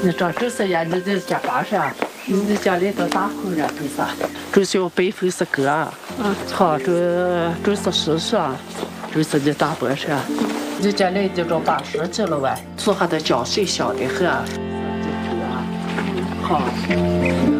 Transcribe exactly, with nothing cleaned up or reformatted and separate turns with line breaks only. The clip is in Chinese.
你这这是呀，你这家巴士啊，你家里头大户人都是，这小北非是哥啊，嗯，好，这这是叔叔啊，这是你大伯是啊，你家里就这巴士去了喂，坐下的觉睡小的很，好。